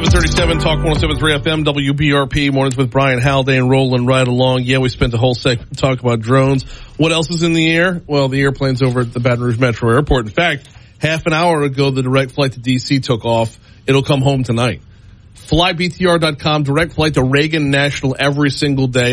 737 Talk 107.3 FM, WBRP, mornings with Brian Haldane rolling right along. Yeah, we spent the whole segment talking about drones. What else is in the air? Well, the airplanes over at the Baton Rouge Metro Airport. In fact, half an hour ago, the direct flight to D.C. took off. It'll come home tonight. FlyBTR.com, direct flight to Reagan National every single day.